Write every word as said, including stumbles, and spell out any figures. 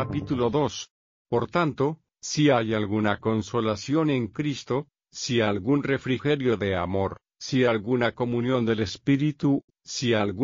Capítulo dos. Por tanto, si hay alguna consolación en Cristo, si algún refrigerio de amor, si alguna comunión del Espíritu, si algún